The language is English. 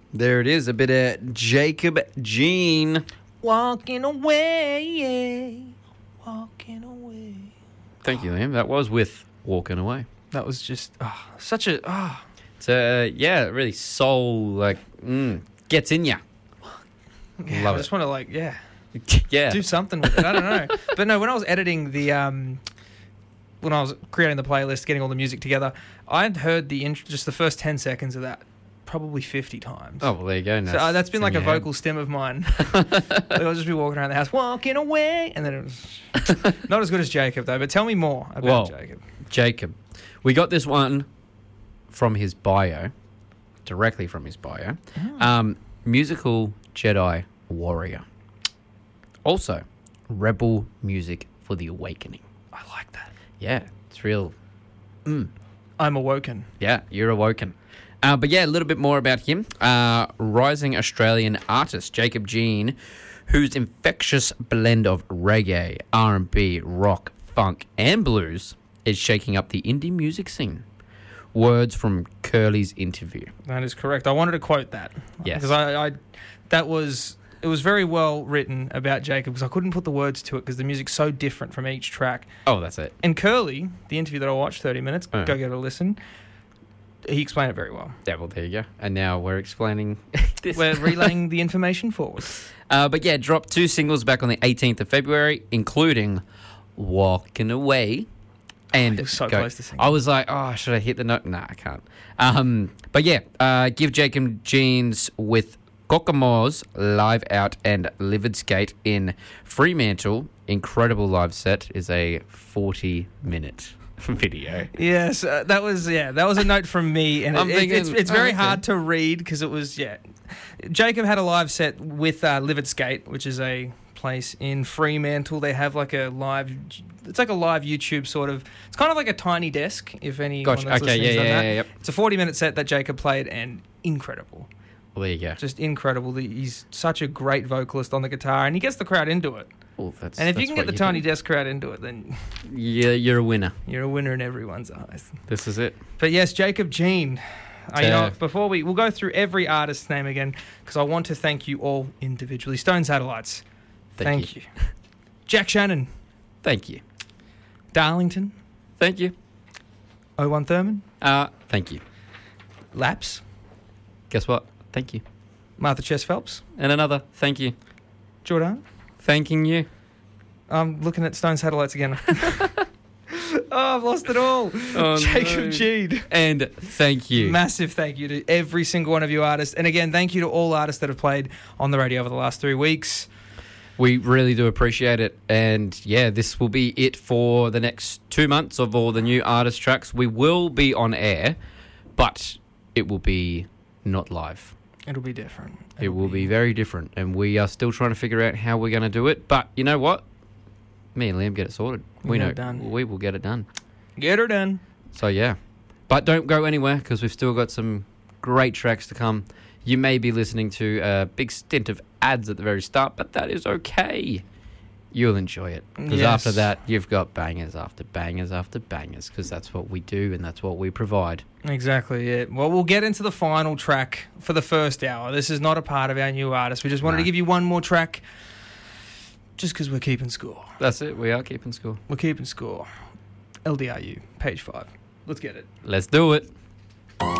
There it is, a bit of Jacob Jean. Walking away. Thank you, Liam. That was with Walking Away. That was just such a... It's really soul, gets in ya. Yeah, Love I just it. want to, like, yeah, Yeah. do something with it. I don't know. But no, when I was editing the... when I was creating the playlist, getting all the music together, I'd heard just the first 10 seconds of that probably 50 times. Oh, well, there you go. So that's been like a vocal stem of mine. I'll just be walking around the house, walking away, and then it was not as good as Jacob, though. But tell me more about Jacob. Jacob. We got this one from his bio, directly from his bio. Musical Jedi warrior. Also, rebel music for the awakening. I like that. Yeah, it's real. I'm awoken. Yeah, you're awoken. But yeah, a little bit more about him. Rising Australian artist Jacob Jean, whose infectious blend of reggae, R&B, rock, funk, and blues is shaking up the indie music scene. Words from Curly's interview. That is correct. I wanted to quote that. Yes. Because it was very well written about Jacob because I couldn't put the words to it because the music's so different from each track. Oh, that's it. And Curly, the interview that I watched, 30 minutes, go give it a listen. He explained it very well. Yeah, well, there you go. And now we're explaining this. We're relaying the information forward. But yeah, dropped 2 singles back on the 18th of February, including Walking Away. And He was so close to singing. I was like, should I hit the note? Nah, I can't. But yeah, give Jacob Jeans with Kokomo's Live Out and Livid Skate in Fremantle. Incredible live set is a 40-minute video. Yes, that was a note from me, and it's very hard to read because it was Jacob had a live set with Livid Skate, which is a place in Fremantle. They have like a live YouTube sort of. It's kind of like a Tiny Desk. If anyone that's listening has done that. Yep. It's a 40-minute set that Jacob played, and incredible. Well, there you go. Just incredible. He's such a great vocalist on the guitar, and he gets the crowd into it. Well, and if you can get the Tiny Desk crowd into it, then you're a winner. You're a winner in everyone's eyes. This is it. But yes, Jacob Jean. Before we'll go through every artist's name again because I want to thank you all individually. Stone Satellites, thank you. Jack Shannon, thank you. Darlington, thank you. 01 Thurman, thank you. Laps, guess what? Thank you. Martha Chess Phelps, and another thank you. Jordan, thanking you. I'm looking at Stone Satellites again. I've lost it all. Jacob Jean. And thank you. Massive thank you to every single one of you artists. And again, thank you to all artists that have played on the radio over the last 3 weeks. We really do appreciate it. And yeah, this will be it for the next 2 months of all the new artist tracks. We will be on air, but it will be not live. It'll be different. It will be very different. And we are still trying to figure out how we're going to do it. But you know what? Me and Liam get it sorted. We know. We will get it done. Get her done. So, yeah. But don't go anywhere because we've still got some great tracks to come. You may be listening to a big stint of ads at the very start, but that is okay. You'll enjoy it. Because after that, you've got bangers after bangers after bangers because that's what we do and that's what we provide. Exactly, yeah. Well, we'll get into the final track for the first hour. This is not a part of our new artist. We just wanted to give you one more track just because we're keeping score. That's it. We are keeping score. We're keeping score. LDRU, page 5. Let's get it. Let's do it.